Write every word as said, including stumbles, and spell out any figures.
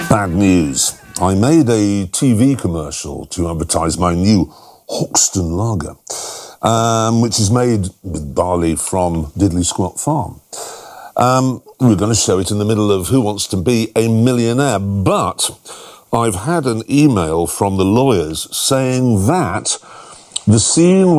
Bad news. I made a T V commercial to advertise my new Hoxton lager, um, which is made with barley from Diddley Squat Farm. Um, we're going to show it in the middle of Who Wants to Be a Millionaire, but I've had an email from the lawyers saying that the scene